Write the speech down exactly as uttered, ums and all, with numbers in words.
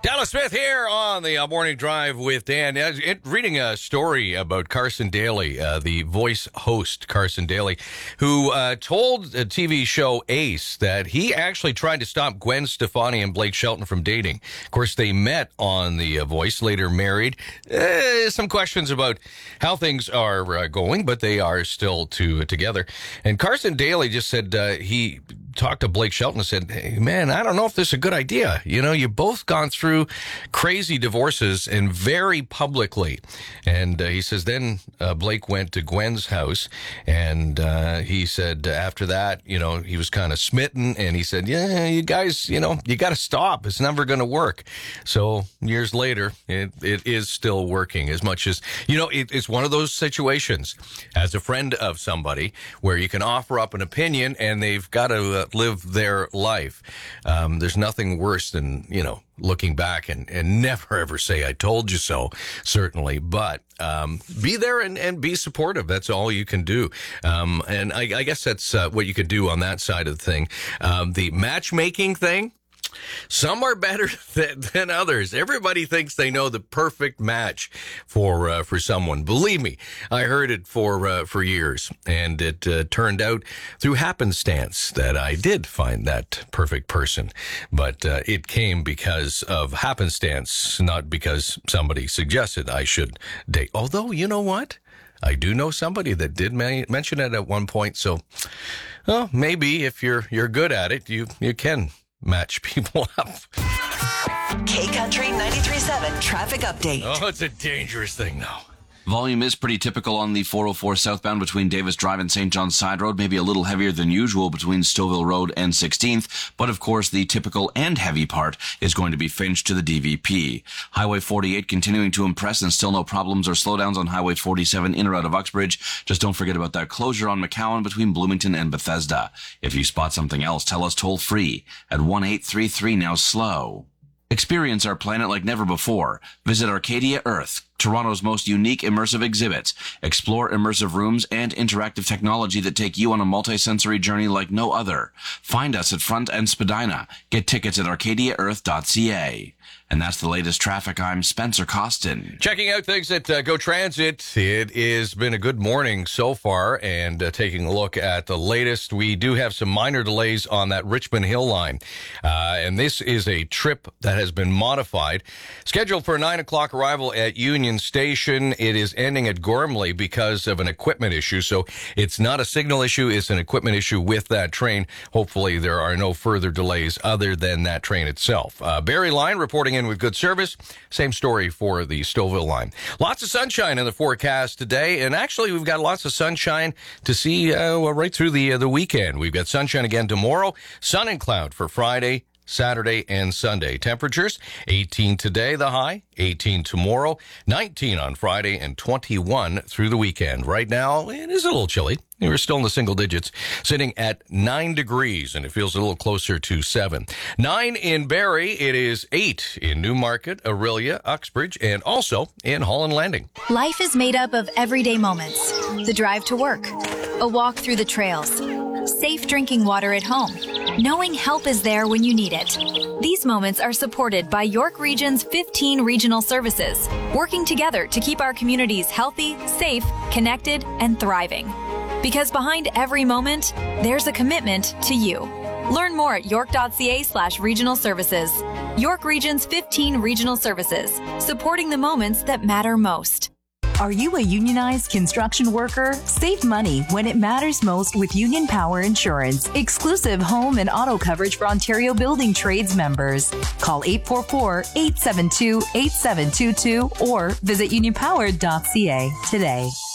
Dallas Smith here on the uh, Morning Drive with Dan. Uh, it, reading a story about Carson Daly, uh, the Voice host Carson Daly, who uh, told the T V show Ace that he actually tried to stop Gwen Stefani and Blake Shelton from dating. Of course, they met on the uh, Voice, later married. Uh, some questions about how things are uh, going, but they are still to, together. And Carson Daly just said uh, he talked to Blake Shelton and said, hey, man, I don't know if this is a good idea. You know, you've both gone through crazy divorces and very publicly. And uh, he says, then uh, Blake went to Gwen's house and uh, he said uh, after that, you know, he was kind of smitten and he said, yeah, you guys, you know, you got to stop. It's never going to work. So years later, it, it is still working as much as, you know, it, it's one of those situations as a friend of somebody where you can offer up an opinion and they've got to uh, live their life. Um, there's nothing worse than, you know, looking back and, and never ever say, I told you so, certainly. But um, be there and, and be supportive. That's all you can do. Um, and I, I guess that's uh, what you can do on that side of the thing. Um, the matchmaking thing, some are better than, than others. Everybody thinks they know the perfect match for uh, for someone. Believe me, I heard it for uh, for years, and it uh, turned out through happenstance that I did find that perfect person. But uh, it came because of happenstance, not because somebody suggested I should date. Although, you know what? I do know somebody that did ma- mention it at one point. So, well, maybe if you're you're good at it, you you can match people up. K Country ninety-three point seven traffic update. Oh, it's a dangerous thing, though. Volume is pretty typical on the four oh four southbound between Davis Drive and Saint John's Side Road, maybe a little heavier than usual between Stouffville Road and sixteenth, but of course the typical and heavy part is going to be Finch to the D V P. Highway forty-eight continuing to impress and still no problems or slowdowns on Highway forty-seven in or out of Uxbridge. Just don't forget about that closure on McCowan between Bloomington and Bethesda. If you spot something else, tell us toll free at one eight three three now slow. Experience our planet like never before. Visit Arcadia Earth, Toronto's most unique immersive exhibits. Explore immersive rooms and interactive technology that take you on a multi-sensory journey like no other. Find us at Front and Spadina. Get tickets at arcadia earth dot c a. And that's the latest traffic. I'm Spencer Costin. Checking out things at uh, Go Transit. It has been a good morning so far, and uh, taking a look at the latest, we do have some minor delays on that Richmond Hill line. Uh, and this is a trip that has been modified. Scheduled for a nine o'clock arrival at Union Station. It is ending at Gormley because of an equipment issue. So it's not a signal issue. It's an equipment issue with that train. Hopefully there are no further delays other than that train itself. Uh, Barrie line reporting in with good service. Same story for the Stouffville line. Lots of sunshine in the forecast today, and actually we've got lots of sunshine to see uh, well, right through the uh, the weekend. We've got sunshine again tomorrow, sun and cloud for Friday, Saturday, and Sunday. Temperatures, eighteen today, the high, eighteen tomorrow, nineteen on Friday, and twenty-one through the weekend. Right now, it is a little chilly. We're still in the single digits, sitting at nine degrees, and it feels a little closer to seven. Nine in Barrie, it is eight in Newmarket, Orillia, Uxbridge, and also in Holland Landing. Life is made up of everyday moments. The drive to work, a walk through the trails, safe drinking water at home, knowing help is there when you need it. These moments are supported by York Region's fifteen regional services, working together to keep our communities healthy, safe, connected, and thriving. Because behind every moment, there's a commitment to you. Learn more at york.ca slash regional services. York Region's fifteen regional services, supporting the moments that matter most. Are you a unionized construction worker? Save money when it matters most with Union Power Insurance. Exclusive home and auto coverage for Ontario Building Trades members. Call eight four four, eight seven two, eight seven two two or visit union power dot c a today.